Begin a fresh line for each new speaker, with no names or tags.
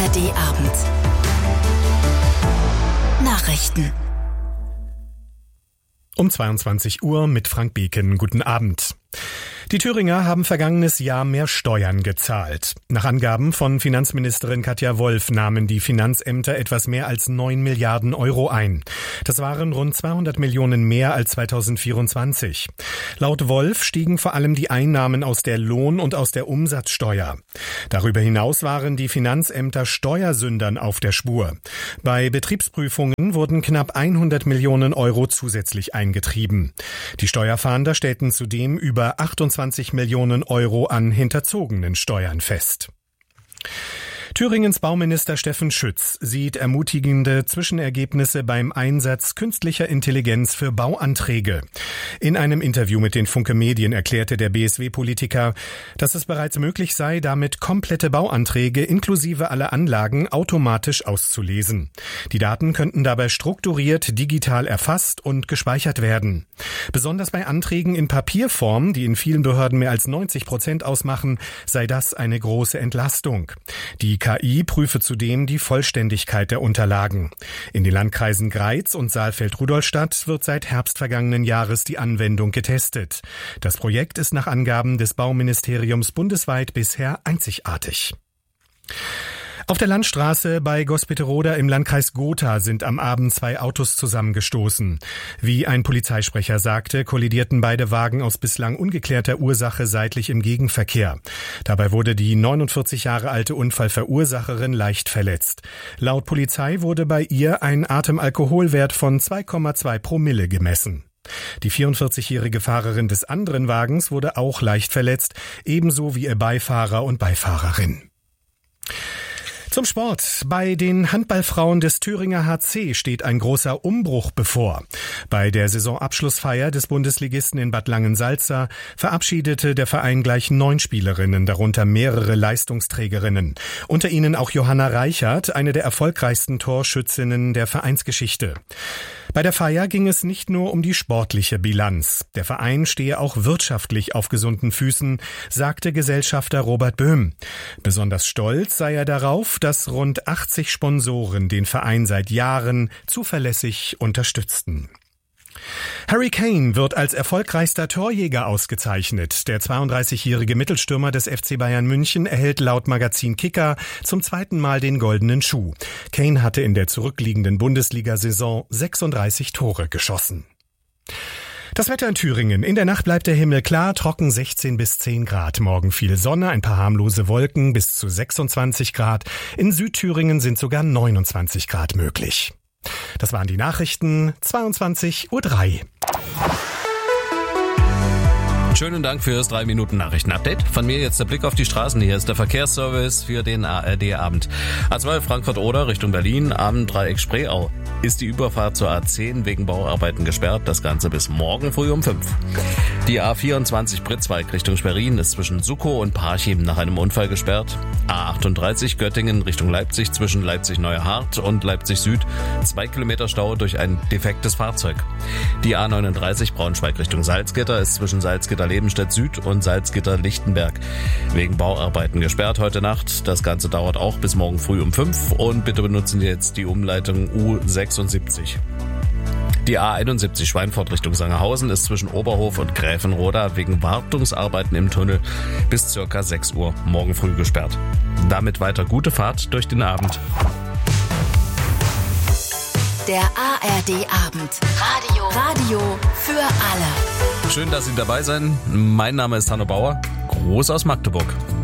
ARD-Abend. Nachrichten.
Um 22 Uhr mit Frank Beken. Guten Abend. Die Thüringer haben vergangenes Jahr mehr Steuern gezahlt. Nach Angaben von Finanzministerin Katja Wolf nahmen die Finanzämter etwas mehr als 9 Milliarden Euro ein. Das waren rund 200 Millionen mehr als 2024. Laut Wolf stiegen vor allem die Einnahmen aus der Lohn- und aus der Umsatzsteuer. Darüber hinaus waren die Finanzämter Steuersündern auf der Spur. Bei Betriebsprüfungen wurden knapp 100 Millionen Euro zusätzlich eingetrieben. Die Steuerfahnder stellten zudem über 28 Millionen Euro an hinterzogenen Steuern fest. Thüringens Bauminister Steffen Schütz sieht ermutigende Zwischenergebnisse beim Einsatz künstlicher Intelligenz für Bauanträge. In einem Interview mit den Funke Medien erklärte der BSW-Politiker, dass es bereits möglich sei, damit komplette Bauanträge inklusive aller Anlagen automatisch auszulesen. Die Daten könnten dabei strukturiert, digital erfasst und gespeichert werden. Besonders bei Anträgen in Papierform, die in vielen Behörden mehr als 90% ausmachen, sei das eine große Entlastung. Die KI prüfe zudem die Vollständigkeit der Unterlagen. In den Landkreisen Greiz und Saalfeld-Rudolstadt wird seit Herbst vergangenen Jahres die Anwendung getestet. Das Projekt ist nach Angaben des Bauministeriums bundesweit bisher einzigartig. Auf der Landstraße bei Gospiteroda im Landkreis Gotha sind am Abend 2 Autos zusammengestoßen. Wie ein Polizeisprecher sagte, kollidierten beide Wagen aus bislang ungeklärter Ursache seitlich im Gegenverkehr. Dabei wurde die 49 Jahre alte Unfallverursacherin leicht verletzt. Laut Polizei wurde bei ihr ein Atemalkoholwert von 2,2 Promille gemessen. Die 44-jährige Fahrerin des anderen Wagens wurde auch leicht verletzt, ebenso wie ihr Beifahrer und Beifahrerin. Zum Sport. Bei den Handballfrauen des Thüringer HC steht ein großer Umbruch bevor. Bei der Saisonabschlussfeier des Bundesligisten in Bad Langensalza verabschiedete der Verein gleich 9 Spielerinnen, darunter mehrere Leistungsträgerinnen. Unter ihnen auch Johanna Reichert, eine der erfolgreichsten Torschützinnen der Vereinsgeschichte. Bei der Feier ging es nicht nur um die sportliche Bilanz. Der Verein stehe auch wirtschaftlich auf gesunden Füßen, sagte Gesellschafter Robert Böhm. Besonders stolz sei er darauf, dass rund 80 Sponsoren den Verein seit Jahren zuverlässig unterstützten. Harry Kane wird als erfolgreichster Torjäger ausgezeichnet. Der 32-jährige Mittelstürmer des FC Bayern München erhält laut Magazin Kicker zum 2. Mal den goldenen Schuh. Kane hatte in der zurückliegenden Bundesliga-Saison 36 Tore geschossen. Das Wetter in Thüringen. In der Nacht bleibt der Himmel klar, trocken 16 bis 10 Grad. Morgen viel Sonne, ein paar harmlose Wolken bis zu 26 Grad. In Südthüringen sind sogar 29 Grad möglich. Das waren die Nachrichten, 22:03 Uhr.
Schönen Dank für das 3-Minuten-Nachrichten-Update. Von mir jetzt der Blick auf die Straßen. Hier ist der Verkehrsservice für den ARD-Abend. A2 Frankfurt-Oder Richtung Berlin, Abend-Dreieck Spreeau. Ist die Überfahrt zur A10 wegen Bauarbeiten gesperrt. Das Ganze bis morgen früh um 5. Die A24 Pritzwalk Richtung Schwerin ist zwischen Suckow und Parchim nach einem Unfall gesperrt. A38 Göttingen Richtung Leipzig zwischen Leipzig-Neuhardt und Leipzig-Süd. 2 Kilometer Stau durch ein defektes Fahrzeug. Die A39 Braunschweig Richtung Salzgitter ist zwischen Salzgitter-Lebenstedt Süd und Salzgitter-Lichtenberg wegen Bauarbeiten gesperrt heute Nacht. Das Ganze dauert auch bis morgen früh um 5 und bitte benutzen Sie jetzt die Umleitung U76. Die A71 Schweinfurt Richtung Sangerhausen ist zwischen Oberhof und Gräfenroda wegen Wartungsarbeiten im Tunnel bis ca. 6 Uhr morgen früh gesperrt. Damit weiter gute Fahrt durch den Abend.
Der ARD-Abend. Radio für alle.
Schön, dass Sie dabei sind. Mein Name ist Hanno Bauer. Gruß aus Magdeburg.